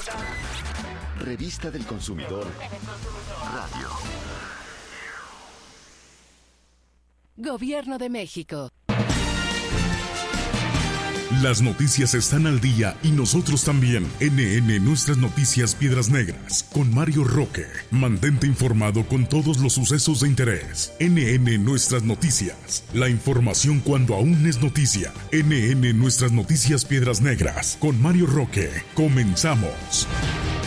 Revista del Consumidor Radio. Gobierno de México. Las noticias están al día y nosotros también. NN Nuestras Noticias Piedras Negras con Mario Roque. Mantente informado con todos los sucesos de interés. NN Nuestras Noticias. La información cuando aún es noticia. NN Nuestras Noticias Piedras Negras con Mario Roque. Comenzamos.